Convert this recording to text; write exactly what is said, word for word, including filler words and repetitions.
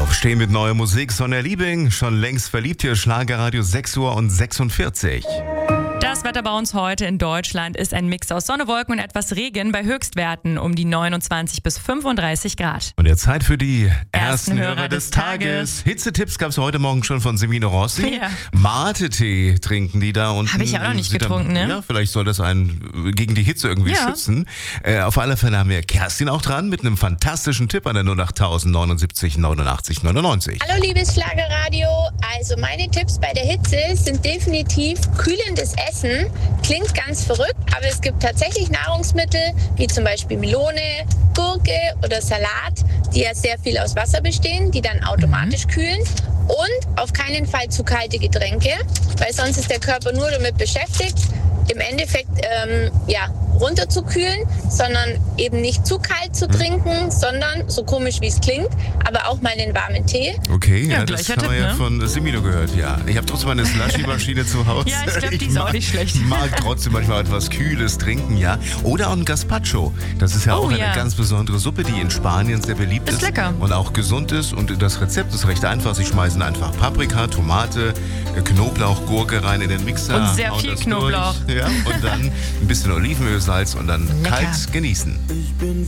Aufstehen mit neuer Musik. Sonja Liebing, schon längst verliebt hier, Schlagerradio sechs Uhr und sechsundvierzig. Das Wetter bei uns heute in Deutschland ist ein Mix aus Sonne, Wolken und etwas Regen bei Höchstwerten um die neunundzwanzig bis fünfunddreißig Grad. Und jetzt Zeit für die ersten, Ersten Hörer, Hörer des des Tages. Tages. Hitzetipps gab es heute Morgen schon von Semino Rossi. Ja. Mate-Tee trinken die da unten. Hab ich ja auch noch nicht Sieht getrunken, dann, ne? Ja, vielleicht soll das einen gegen die Hitze irgendwie Ja. schützen. Äh, auf alle Fälle haben wir Kerstin auch dran mit einem fantastischen Tipp an der null acht neunundsiebzig neunundachtzig neunundneunzig. Hallo liebes Schlagerradio, also meine Tipps bei der Hitze sind definitiv kühlendes Essen. Klingt ganz verrückt, aber es gibt tatsächlich Nahrungsmittel wie zum Beispiel Melone, Gurke oder Salat, die ja sehr viel aus Wasser bestehen, die dann automatisch kühlen. Und auf keinen Fall zu kalte Getränke, weil sonst ist der Körper nur damit beschäftigt, im Endeffekt ähm, ja, runterzukühlen, sondern eben nicht zu kalt zu trinken, sondern, so komisch wie es klingt, aber auch mal einen warmen Tee. Okay, ja, Ja, das gleicher haben wir Tipp, ja ne? von Semino gehört, ja. Ich habe trotzdem eine Slushy-Maschine zu Hause. Ja, ich glaub, die ist auch mag- nicht schlecht. mag trotzdem manchmal etwas Kühles trinken, ja. Oder auch ein Gazpacho. Das ist ja Oh, auch eine ja. ganz besondere Suppe, die in Spanien sehr beliebt ist. Ist lecker. Und auch gesund ist. Und das Rezept ist recht einfach. Sie schmeißen einfach Paprika, Tomate, Knoblauch, Gurke rein in den Mixer. Und sehr hauen viel das Knoblauch. Durch, ja, und dann ein bisschen Olivenöl, Salz und dann Lecker. kalt genießen. Ich bin